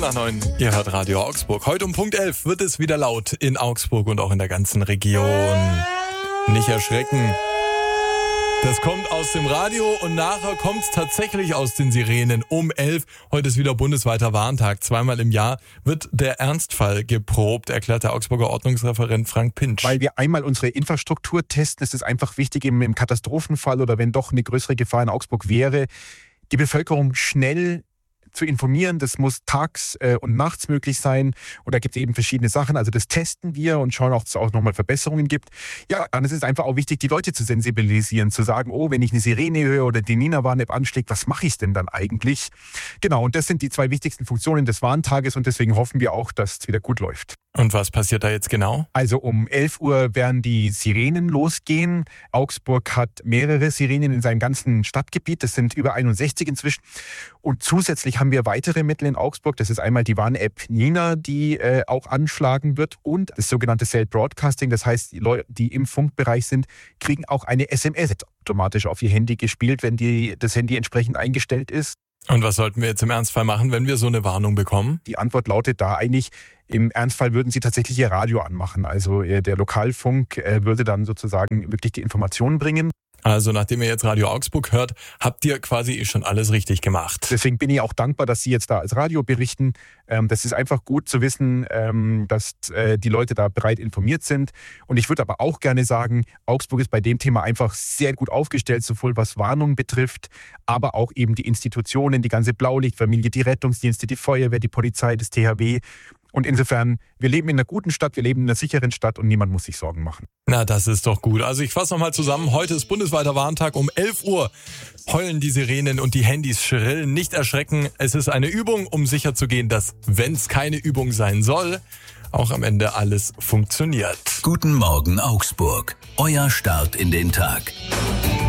Nach 9, ihr hört Radio Augsburg. Heute um Punkt 11 wird es wieder laut in Augsburg und auch in der ganzen Region. Nicht erschrecken. Das kommt aus dem Radio und nachher kommt es tatsächlich aus den Sirenen um 11. Heute ist wieder bundesweiter Warntag. Zweimal im Jahr wird der Ernstfall geprobt, erklärt der Augsburger Ordnungsreferent Frank Pintsch. Weil wir einmal unsere Infrastruktur testen, ist es einfach wichtig, eben im Katastrophenfall oder wenn doch eine größere Gefahr in Augsburg wäre, die Bevölkerung schnell zu informieren. Das muss tags und nachts möglich sein. Und da gibt es eben verschiedene Sachen. Also das testen wir und schauen, ob es auch nochmal Verbesserungen gibt. Ja, dann ist es einfach auch wichtig, die Leute zu sensibilisieren, zu sagen, oh, wenn ich eine Sirene höre oder die Nina-Warn-App anschlägt, was mache ich denn dann eigentlich? Genau, und das sind die zwei wichtigsten Funktionen des Warntages und deswegen hoffen wir auch, dass es wieder gut läuft. Und was passiert da jetzt genau? Also um 11 Uhr werden die Sirenen losgehen. Augsburg hat mehrere Sirenen in seinem ganzen Stadtgebiet. Das sind über 61 inzwischen. Und zusätzlich haben wir weitere Mittel in Augsburg. Das ist einmal die Warn-App Nina, die auch anschlagen wird. Und das sogenannte Cell Broadcasting. Das heißt, die Leute, die im Funkbereich sind, kriegen auch eine SMS automatisch auf ihr Handy gespielt, wenn das Handy entsprechend eingestellt ist. Und was sollten wir jetzt im Ernstfall machen, wenn wir so eine Warnung bekommen? Die Antwort lautet da eigentlich, im Ernstfall würden Sie tatsächlich Ihr Radio anmachen. Also der Lokalfunk würde dann sozusagen wirklich die Informationen bringen. Also nachdem ihr jetzt Radio Augsburg hört, habt ihr quasi schon alles richtig gemacht. Deswegen bin ich auch dankbar, dass Sie jetzt da als Radio berichten. Das ist einfach gut zu wissen, dass die Leute da bereit informiert sind. Und ich würde aber auch gerne sagen, Augsburg ist bei dem Thema einfach sehr gut aufgestellt, sowohl was Warnung betrifft, aber auch eben die Institutionen, die ganze Blaulichtfamilie, die Rettungsdienste, die Feuerwehr, die Polizei, das THW. Und insofern, wir leben in einer guten Stadt, wir leben in einer sicheren Stadt und niemand muss sich Sorgen machen. Na, das ist doch gut. Also ich fasse nochmal zusammen. Heute ist bundesweiter Warntag. Um 11 Uhr heulen die Sirenen und die Handys schrillen. Nicht erschrecken. Es ist eine Übung, um sicherzugehen, dass, wenn es keine Übung sein soll, auch am Ende alles funktioniert. Guten Morgen Augsburg. Euer Start in den Tag.